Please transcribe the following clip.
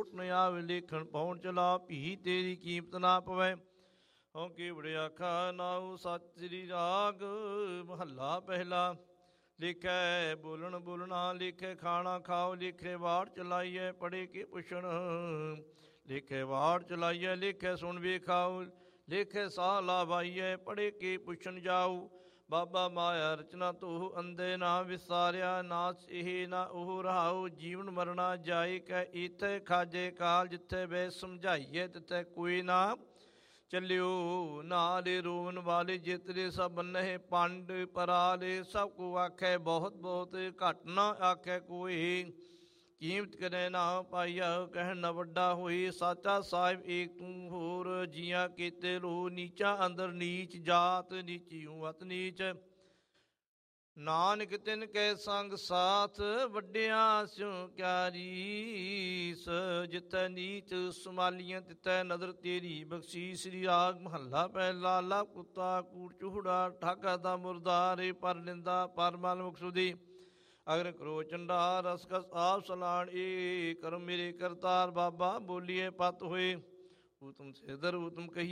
ਲੋਟ ਨ ਆਵੇ, ਲੇਖਣ ਪਾਉਣ ਚਲਾ ਭੀ ਤੇਰੀ ਕੀਮਤ ਨਾ ਪਵੈ। ਹਉ ਕੀ ਵੜਿਆਖਾ ਨਾਉ ਸਤਿ ਸ੍ਰੀ ਰਾਗ ਮਹੱਲਾ ਪਹਿਲਾ। ਲਿਖੈ ਬੋਲਣ ਬੋਲਣਾ, ਲਿਖੇ ਖਾਣਾ ਖਾਓ, ਲਿਖੇ ਵਾੜ ਚਲਾਈਐ ਪੜੇ ਕੇ ਪੁੱਛਣ। ਲਿਖੇ ਵਾੜ ਚਲਾਈਐ, ਲਿਖੇ ਸੁਣ ਵੇਖਾਓ, ਲਿਖੇ ਸਾਹ ਲਾਵਾਈਐ ਪੜੇ ਕੇ ਪੁੱਛਣ ਜਾਊ। ਬਾਬਾ ਮਾਇਆ ਰਚਨਾ ਤੋਹ ਅੰਦੇ ਨਾ ਵਿਸਾਰਿਆ, ਨਾ ਇਹ ਨਾ ਉਹ ਰਹਾਉ। ਜੀਵਨ ਮਰਨਾ ਜਾਏ ਕੈ ਇਥੇ, ਖਾਜੇ ਕਾਲ ਜਿੱਥੇ ਬੈ ਸਮਝਾਈਏ ਤਿੱਥੇ ਕੋਈ ਨਾ ਚੱਲਿਓ। ਨਾਲੇ ਰੋਵਨ ਵਾਲੇ ਜਿਤਲੇ ਸਭ ਬੰਨ੍ਹੇ, ਪੰਡ ਪਰਾਲੇ ਸਭ ਕੋ ਆਖੈ ਬਹੁਤ ਬਹੁਤ, ਘੱਟ ਨਾ ਆਖੈ ਕੋਈ। ਕੀਮਤ ਕਰੇ ਨਾ ਪਾਈਆ, ਕਹਿਣ ਨਾ ਵੱਡਾ ਹੋਈ। ਸਾਚਾ ਸਾਹਿਬ ਏਕ ਤੂੰ ਹੋਰ, ਜੀਆਂ ਕੀਤੇ ਲੋ ਨੀਚਾ ਅੰਦਰ ਨੀਚ। ਜਾਤ ਨੀਚੀ ਅਤ ਨੀਚ, ਨਾਨਕ ਤਿਨ ਕੈ ਸੰਗ ਸਾਥ। ਵੱਡਿਆਂ ਸਿਉ ਕਿਆ ਰੀਸ, ਜਿੱਥੈ ਨੀਚ ਸੰਭਾਲੀਆਂ ਤਿੱਥੈ ਨਦਰ ਤੇਰੀ ਬਖਸ਼ੀਸ। ਸ੍ਰੀ ਰਾਗ ਮਹੱਲਾ ਪਹਿਲਾ। ਲੱਭ ਕੁੱਤਾ ਕੂੜ ਚੂਹੜਾ, ਠਾਕਾ ਦਾ ਮੁਰਦਾਰੇ, ਪਰ ਨਿੰਦਾ ਪਰ ਮਲ ਮੁਕਸੁਦੀ। ਅਗਰ ਕਰੋ ਚੰਡਾ ਰਸਕਸ ਆਪ ਸਲਾਣ, ਏ ਕਰਮ ਮੇਰੇ ਕਰਤਾਰ। ਬਾਬਾ ਬੋਲੀਏ ਪਤ ਹੋਏ, ਊਤਮ ਸਿਦਰ ਊਤਮ ਕਹੀ।